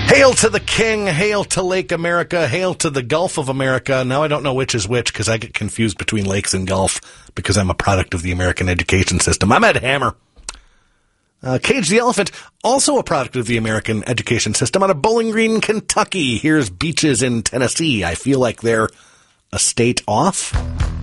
Hail to the king, hail to Lake America, hail to the Gulf of America. Now I don't know which is which because I get confused between lakes and Gulf because I'm a product of the American education system. I'm Ed Hammer. Cage the Elephant, also a product of the American education system out of Bowling Green, Kentucky. Here's Beaches in Tennessee. I feel like they're a state off.